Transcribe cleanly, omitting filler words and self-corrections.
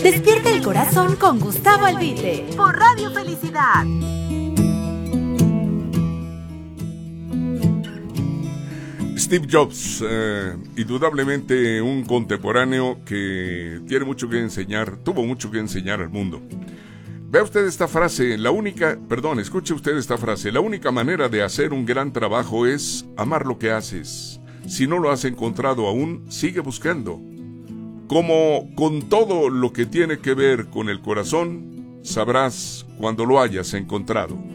Despierta el corazón con Gustavo Albite por Radio Felicidad. Steve Jobs, indudablemente un contemporáneo que tiene mucho que enseñar, tuvo mucho que enseñar al mundo. Vea usted esta frase, escuche usted esta frase: la única manera de hacer un gran trabajo es amar lo que haces. Si no lo has encontrado aún, sigue buscando. Como con todo lo que tiene que ver con el corazón, sabrás cuando lo hayas encontrado.